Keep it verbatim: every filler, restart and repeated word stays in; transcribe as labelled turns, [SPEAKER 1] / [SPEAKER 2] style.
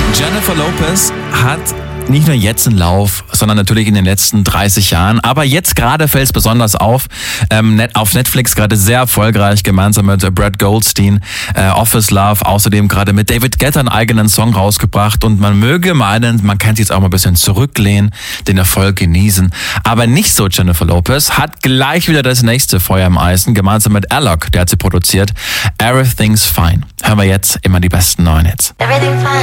[SPEAKER 1] Jennifer Lopez hat nicht nur jetzt einen Lauf, sondern natürlich in den letzten dreißig Jahren. Aber jetzt gerade fällt es besonders auf. Ähm, net, auf Netflix gerade sehr erfolgreich, gemeinsam mit äh, Brad Goldstein, äh, Office Love, außerdem gerade mit David Guetta einen eigenen Song rausgebracht. Und man möge meinen, man kann sich jetzt auch mal ein bisschen zurücklehnen, den Erfolg genießen. Aber nicht so. Jennifer Lopez hat gleich wieder das nächste Feuer im Eisen, gemeinsam mit Alok, der hat sie produziert. Everything's Fine. Hören wir jetzt immer die besten neuen Hits.